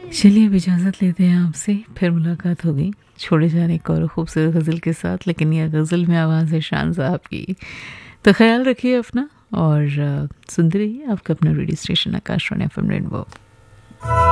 चलिए अब इजाज़त लेते हैं आपसे, फिर मुलाकात होगी छोड़े जाने एक और खूबसूरत गज़ल के साथ, लेकिन यह गज़ल में आवाज़ है शान साहब की। तो ख़्याल रखिए अपना और सुनते रहिए आपका अपना radio station Akashvani FM rainbow.